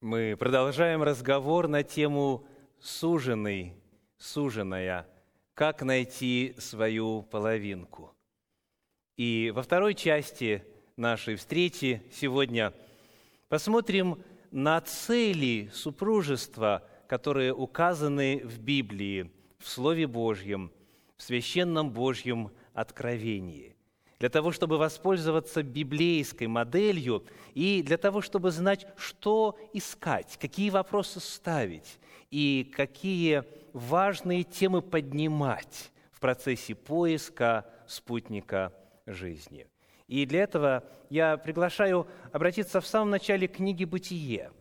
Мы продолжаем разговор на тему «Суженый, суженая. Как найти свою половинку?». И во второй части нашей встречи сегодня посмотрим на цели супружества, которые указаны в Библии, в Слове Божьем, в Священном Божьем откровении. Для того, чтобы воспользоваться библейской моделью и для того, чтобы знать, что искать, какие вопросы ставить и какие важные темы поднимать в процессе поиска спутника жизни. И для этого я приглашаю обратиться в самом начале книги «Бытие».